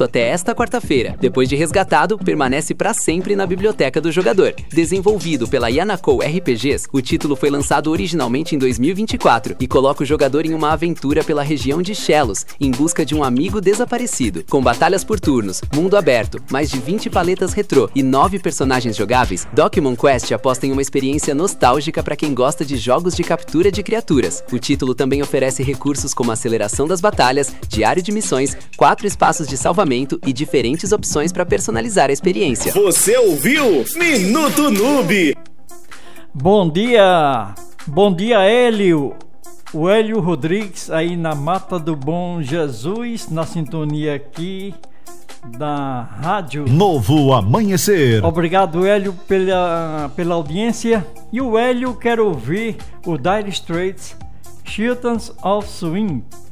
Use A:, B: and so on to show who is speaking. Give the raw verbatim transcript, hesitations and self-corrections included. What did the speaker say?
A: custo até esta quarta-feira. Depois de resgatado, permanece para sempre na biblioteca do jogador. Desenvolvido pela Yanako R P Gs, o título foi lançado originalmente em dois mil e vinte e quatro e coloca o jogador em uma aventura pela região de Shelos, em busca de um amigo desaparecido. Com batalhas por turnos, mundo aberto, mais de vinte paletas retrô e nove personagens jogáveis, Document Quest aposta em uma experiência nostálgica para quem gosta de jogos de captura de criaturas. O título também oferece recursos como aceleração das batalhas, diário de missões, quatro espaços de salvamento e diferentes opções para personalizar a experiência.
B: Você ouviu Minuto Noob?
C: Bom dia, bom dia Hélio, o Hélio Rodrigues aí na Mata do Bom Jesus, na sintonia aqui da rádio
D: Novo Amanhecer.
C: Obrigado Hélio pela, pela audiência. E o Hélio quer ouvir o Dire Straits, Children of Swing.